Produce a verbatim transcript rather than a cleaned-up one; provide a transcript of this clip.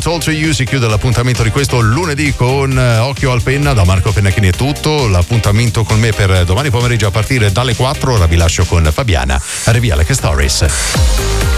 Soul to You si chiude l'appuntamento di questo lunedì con Occhio al Penna. Da Marco Pennacchini è tutto. L'appuntamento con me per domani pomeriggio a partire dalle quattro. Ora vi lascio con Fabiana. Arrivia le che stories.